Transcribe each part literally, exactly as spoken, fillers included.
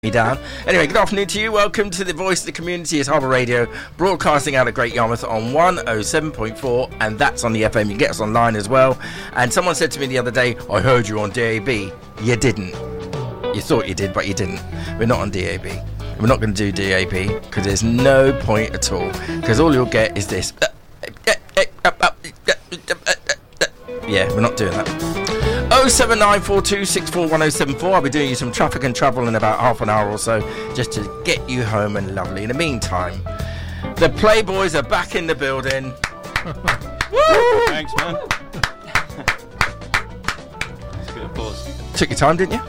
Me down. Anyway, good afternoon to you. Welcome to the Voice of the Community. It's Harbour Radio, broadcasting out of Great Yarmouth on one oh seven point four, and that's on the F M. You can get us online as well. And someone said to me the other day, I heard you on D A B. You didn't. You thought you did, but you didn't. We're not on D A B. We're not going to do D A B because there's no point at all. Because all you'll get is this. Yeah, we're not doing that. oh seven nine four two six four one oh seven four. I'll be doing you some traffic and travel in about half an hour or so, just to get you home and lovely. In the meantime, the Playboys are back in the building. Woo! Thanks, man. That's a good applause. Took your time, didn't you?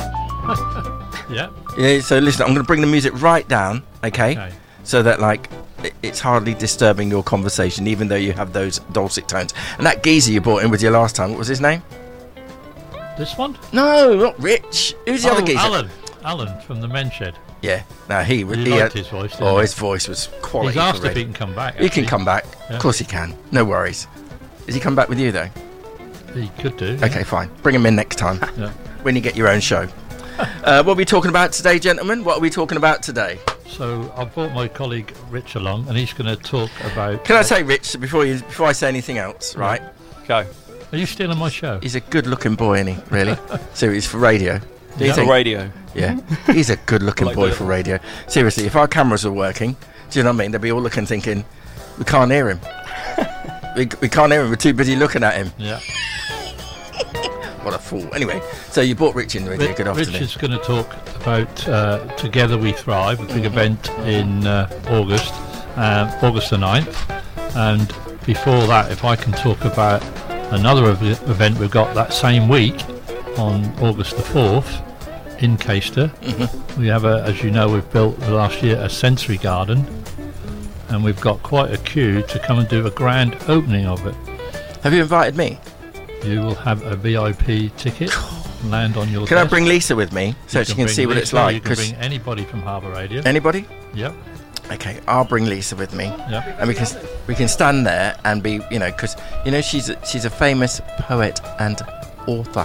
Yeah. Yeah. So listen, I'm going to bring the music right down, okay? Okay. So that like it's hardly disturbing your conversation, even though you have those dulcet tones. And that geezer you brought in with you last time, what was his name? This one? No, not Rich. Who's the oh, other geezer? Alan. Alan from the Men's Shed. Yeah. No, he. He, he liked had, his voice. Oh, he? his voice was quality. He's asked for if he radio. can come back. He can actually. come back. Yeah. Of course he can. No worries. Does he come back with you though? He could do. Yeah. Okay, fine. Bring him in next time Yeah. when you get your own show. uh, what are we talking about today, gentlemen? What are we talking about today? So I brought my colleague Rich along, and he's going to talk about. Can I say, Rich, before you before I say anything else, right? Go. Are you stealing my show? He's a good-looking boy, isn't he? Really? So he's for radio. Do you Yeah. For think? radio. Yeah. He's a good-looking Like boy that. for radio. Seriously, if our cameras were working, do you know what I mean? They'd be all looking, thinking, we can't hear him. we we can't hear him. We're too busy looking at him. Yeah. What a fool. Anyway, so you brought Rich in with you. Ri- Good afternoon. Rich is going to talk about uh, Together We Thrive, a big event in uh, August, um, August the ninth. And before that, if I can talk about another ev- event we've got that same week on August the fourth in Caister. Mm-hmm. We have, a, as you know, we've built last year a sensory garden, and we've got quite a queue to come and do a grand opening of it. Have you invited me? You will have a V I P ticket land on your Can I desk. bring Lisa with me so You she can bring see what Lisa, it's like? You can 'Cause bring anybody from Harbour Radio. anybody? Yep, Okay, I'll bring Lisa with me, yep. and we can we can stand there and be, you know, because you know she's a, she's a famous poet and author.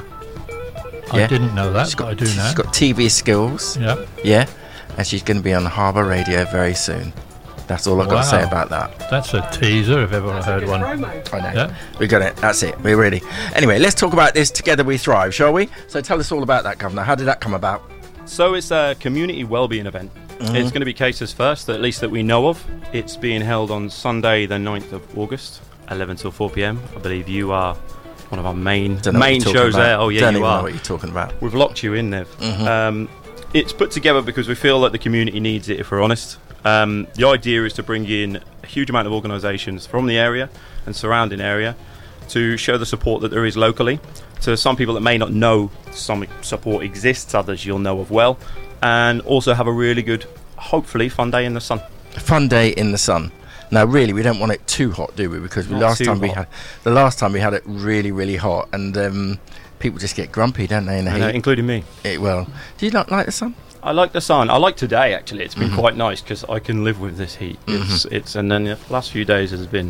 I Yeah. didn't know that, She's but got I do now. she's got T V skills. Yeah. Yeah, and she's going to be on Harbour Radio very soon. That's all I've got to say Wow. about that. That's a teaser if ever I heard one. I know. Yeah. We got it. That's it. We're ready. Anyway, let's talk about this Together We Thrive, shall we? So tell us all about that, Governor. How did that come about? So it's a community wellbeing event. Mm-hmm. It's going to be Caister's first, at least that we know of. It's being held on Sunday, the ninth of August, eleven till four p.m. I believe you are one of our main Don't know what main you're talking shows about. there. Oh yeah, Don't you even are. know what you're talking about. We've locked you in, Nev. Mhm. Um, it's put together because we feel that the community needs it, if we're honest. Um, the idea is to bring in a huge amount of organisations from the area and surrounding area to show the support that there is locally. To some people that may not know some support exists, others you'll know of well, and also have a really good, hopefully, fun day in the sun. A fun day in the sun. Now, really, we don't want it too hot, do we? Because we, Not last too time we hot. had the last time we had it really, really hot, and um, people just get grumpy, don't they? In the And, uh, heat. including me. It, well, do you not like the sun? I like the sun. I like today, actually. It's been Mhm. quite nice because I can live with this heat. It's, Mhm. it's and then the last few days has been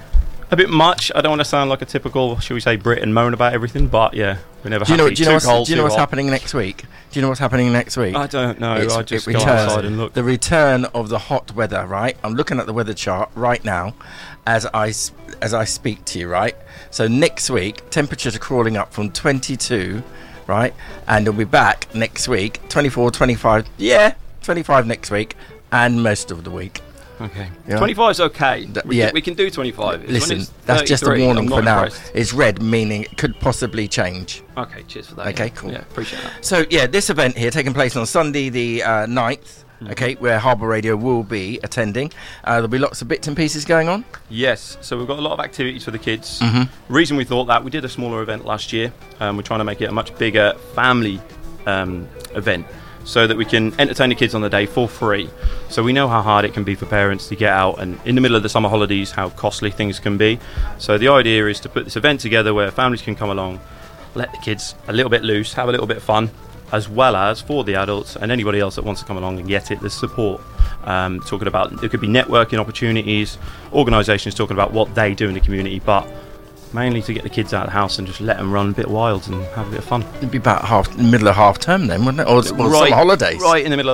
a bit much. I don't want to sound like a typical, shall we say, Brit and moan about everything, but yeah, we're never Do you know? happy. Do you know Too what's, cold, do you know too what's hot. happening next week? Do you know what's happening next week? I don't know. It's- I just it go returns. outside and look. The return of the hot weather, right? I'm looking at the weather chart right now as I s- as I speak to you, right? So next week, temperatures are crawling up from twenty-two, right? And it'll be back next week, twenty-four, twenty-five. Yeah, twenty-five next week and most of the week. Okay. Yeah. twenty-five is okay. Th- we, yeah. can, we can do twenty-five. It's when Listen, it's that's just a thirty-three, warning I'm for not now. impressed. It's red, meaning it could possibly change. Okay, cheers for that. Okay, yeah. cool. Yeah, appreciate that. So yeah, this event here taking place on Sunday the uh, ninth, Mhm. okay, where Harbour Radio will be attending. Uh, there'll be lots of bits and pieces going on. Yes, so we've got a lot of activities for the kids. Mhm. Reason we thought that, we did a smaller event last year. Um, we're trying to make it a much bigger family um, event so that we can entertain the kids on the day for free. So we know how hard it can be for parents to get out, and in the middle of the summer holidays, how costly things can be. So the idea is to put this event together where families can come along, let the kids a little bit loose, have a little bit of fun, as well as for the adults and anybody else that wants to come along and get it, there's support. Um, talking about, there could be networking opportunities, organisations talking about what they do in the community, but mainly to get the kids out of the house and just let them run a bit wild and have a bit of fun. It'd be about half, middle of half term then, wouldn't it? Or, or right, summer holidays. Right in the middle of